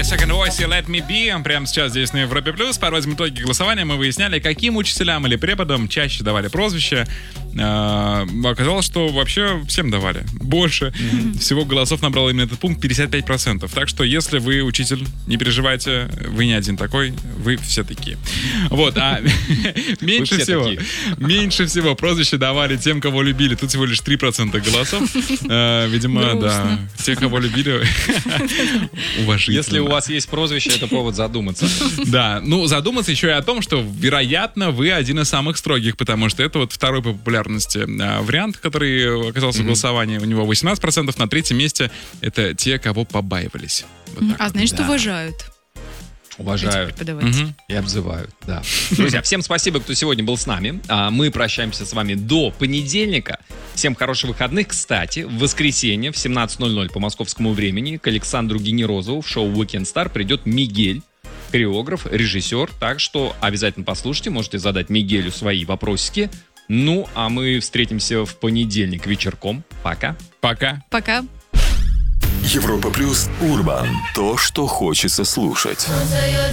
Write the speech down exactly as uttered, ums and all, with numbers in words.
Second Voice и Let Me Be. Прямо сейчас здесь на Европе Плюс. Подводим итоги голосования. Мы выясняли, каким учителям или преподам чаще давали прозвище. А, оказалось, что вообще всем давали. Больше mm-hmm. всего голосов набрал именно этот пункт, пятьдесят пять процентов. Так что, если вы учитель, не переживайте, вы не один такой, вы все такие. Вот, а меньше всего, меньше всего прозвище давали тем, кого любили. Тут всего лишь три процента голосов. Видимо, да, те, кого любили, уважительно. Если у вас есть прозвище, это повод задуматься. Да, ну задуматься еще и о том, что, вероятно, вы один из самых строгих, потому что это вот второй по популярности вариант, который оказался в голосовании. У него восемнадцать процентов, на третьем месте это те, кого побаивались. Вот а вот. значит, Да. уважают. Уважают Мгм. и обзывают, да. Друзья, всем спасибо, кто сегодня был с нами. А Мы прощаемся с вами до понедельника. Всем хороших выходных. Кстати, в воскресенье в семнадцать ноль ноль по московскому времени к Александру Генерозову в шоу Weekend Star придет Мигель, хореограф, режиссер. Так что обязательно послушайте, можете задать Мигелю свои вопросики. Ну, а мы встретимся в понедельник вечерком. Пока. Пока. Пока. Европа Плюс Урбан. То, что хочется слушать. Don't say you're